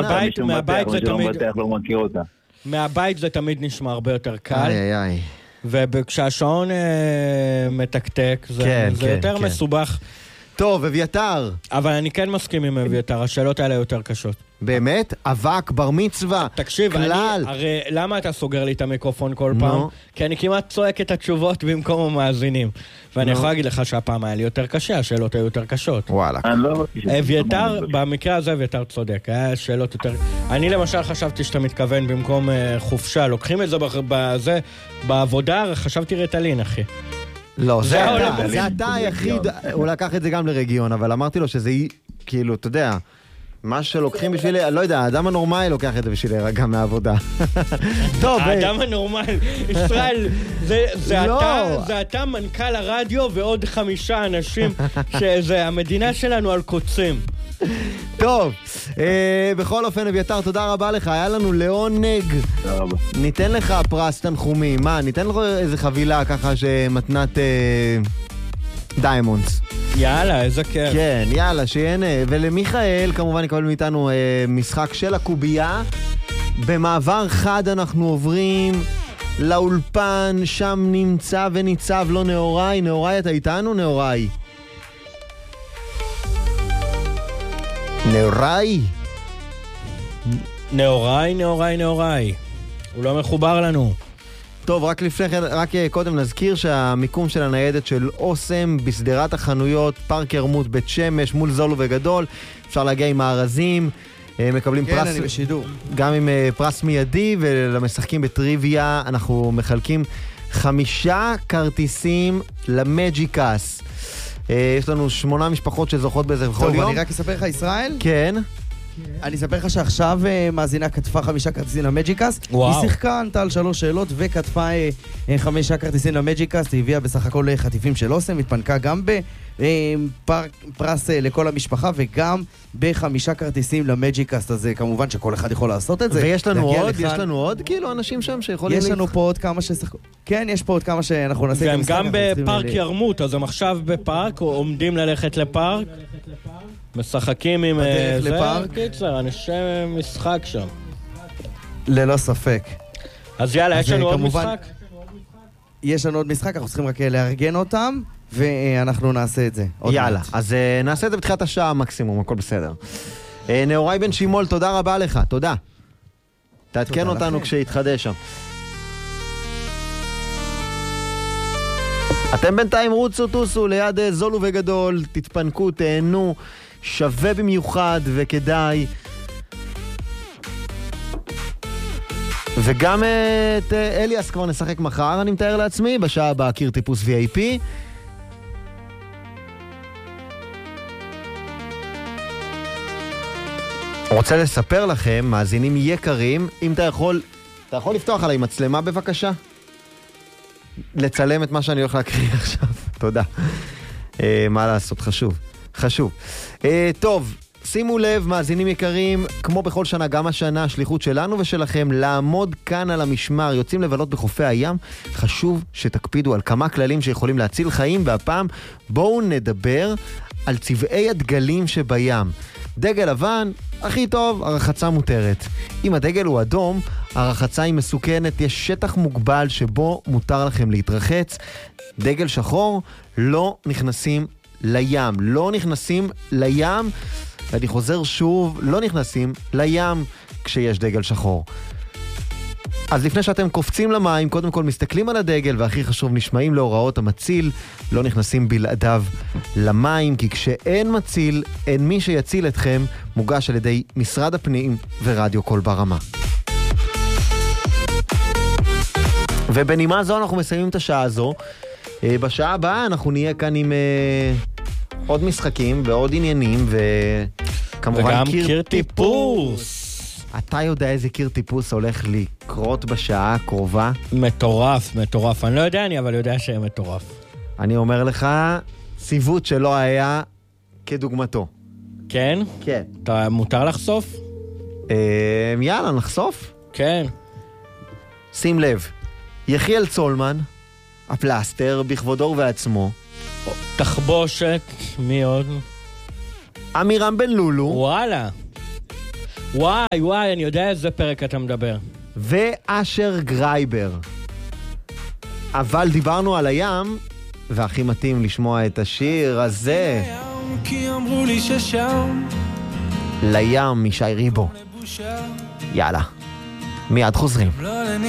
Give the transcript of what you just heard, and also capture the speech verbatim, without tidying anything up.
מהבית, מהבית זה תמיד... לא מכיר אותה. מהבית זה תמיד נשמע הרבה יותר קל. איי, איי. וכשהשעון אה, מתקתק, זה, כן, זה כן, יותר כן. מסובך. טוב, אביתר. אבל אני כן מסכים עם אביתר, השאלות האלה יותר קשות. באמת? אבק, בר מצווה, תקשיב, כלל. אני, הרי למה אתה סוגר לי את המיקרופון כל פעם? כי אני כמעט צועק את התשובות במקום המאזינים. ואני יכול להגיד לך שהפעם היה לי יותר קשה, השאלות היו יותר קשות. וואלה. אביתר, במקרה הזה אביתר צודק, היה שאלות יותר... אני למשל חשבתי שאתה מתכוון במקום חופשה, לוקחים את זה בזה, בעבודה, חשבתי רטלין, אחי. לא, זה אתה, זה אתה היחיד, הוא לקח את זה גם לרגיון, אבל אמרתי לו שזה, כאילו, אתה יודע, מה שלוקחים בשביל, לא יודע, האדם הנורמלי לוקח את זה בשביל להירגע מהעבודה. טוב, האדם הנורמלי, ישראל, זה אתה, זה אתה מנכ"ל הרדיו ועוד חמישה אנשים, שזה המדינה שלנו על קוצים. טוב, בכל אופן, אביתר, תודה רבה לך, היה לנו לעונג. תודה רבה. ניתן לך פרס תנחומי, מה, ניתן לך איזה חבילה ככה שמתנת דיימונדס. יאללה, איזה כיף. כן, יאללה, שיהנה. ולמיכאל, כמובן, יקבל מאיתנו משחק של הקובייה. במעבר חד אנחנו עוברים לאולפן, שם נמצא וניצב לא נאורי. נאורי, אתה איתנו, נאורי? נאורי? נאורי, נאורי, נאורי. הוא לא מחובר לנו. טוב, רק לפני כן, רק קודם נזכיר שהמיקום של הניידת של אוסם בסדרת החנויות פארק ירמות בית שמש מול זולו וגדול. אפשר להגיע עם מארזים, מקבלים כן, פרס... אני בשידור. גם עם פרס מיידי, ולמשחקים בטריוויה אנחנו מחלקים חמישה כרטיסים למג'יקס. יש לנו שמונה משפחות שזוכות בזה בכל טוב, יום. אני רק אספר לך, ישראל? כן. אני אספר לך שעכשיו מאזינה כתפה חמישה כרטיסים למג'יקס. היא שיחקה, ענתה על שלוש שאלות וכתפה חמישה כרטיסים למג'יקס. היא הביאה בסך הכל חטיפים של אוסם, התפנקה גם בפרס לכל המשפחה וגם בחמישה כרטיסים למג'יקס. אז כמובן שכל אחד יכול לעשות את זה. ויש לנו עוד, יש לנו עוד כאילו אנשים שם שיכולים... יש לנו פה עוד כמה ששיחקו. כן, יש פה עוד כמה שאנחנו נעשה... והם גם בפארק ירמות, אז הם עכשיו בפארק, או עומדים ללכת לפארק. משחקים עם זה, קיצר, אנשי משחק שם. ללא ספק. אז יאללה, יש לנו עוד משחק? יש לנו עוד משחק, אנחנו צריכים רק לארגן אותם, ואנחנו נעשה את זה. יאללה, אז נעשה את זה בתחילת השעה מקסימום, הכל בסדר. נאורי בן שימול, תודה רבה לך, תודה. תעדכן אותנו כשיתחדש שם. אתם בינתיים רוצו, טוסו ליד זולו וגדול, תתפנקו, תהנו, שווה במיוחד וכדאי. וגם את אליאס כבר נשחק מחר, אני מתאר לעצמי, בשעה הבאה קיר טיפוס וי איי פי. רוצה לספר לכם, מאזינים יקרים, אם אתה יכול, אתה יכול לפתוח עליי מצלמה בבקשה? לצלם את מה שאני הולך להקריא עכשיו. תודה. אה, מה לעשות? חשוב. חשוב. אה, טוב, שימו לב, מאזינים יקרים, כמו בכל שנה, גם השנה, שליחות שלנו ושלכם, לעמוד כאן על המשמר, יוצאים לבלות בחופי הים, חשוב שתקפידו על כמה כללים שיכולים להציל חיים, והפעם בואו נדבר על צבעי הדגלים שבים. דגל לבן, הכי טוב, הרחצה מותרת. אם הדגל הוא אדום, הרחצה היא מסוכנת, יש שטח מוגבל שבו מותר לכם להתרחץ. דגל שחור, לא נכנסים לים. לא נכנסים לים, ואני חוזר שוב, לא נכנסים לים כשיש דגל שחור. אז לפני שאתם קופצים למים, קודם כל מסתכלים על הדגל, והכי חשוב, נשמעים להוראות המציל, לא נכנסים בלעדיו למים, כי כשאין מציל, אין מי שיציל אתכם, מוגש על ידי משרד הפנים ורדיו קול ברמה. ובנימה זו אנחנו מסיימים את השעה הזו. בשעה הבאה אנחנו נהיה כאן עם עוד משחקים ועוד עניינים, וכמובן קיר, קיר טיפוס. אתה יודע איזה קיר טיפוס הולך לקרות בשעה הקרובה? מטורף, מטורף. אני לא יודע, אני אבל יודע שיהיה מטורף. אני אומר לך, סיוות שלא היה כדוגמתו. כן? כן. אתה מותר לחשוף? אה, יאללה, נחשוף? כן. שים לב, יחיאל צולמן, הפלסטר, בכבודו ובעצמו. תחבושת, מי עוד? אמירם בן לולו. וואלה. וואי, וואי, אני יודע איזה פרק אתה מדבר. ואשר גרייבר. אבל דיברנו על הים, והכי מתאים לשמוע את השיר הזה. כי אמרו לי ששם לים משי ריבו. יאללה, מיד חוזרים. לא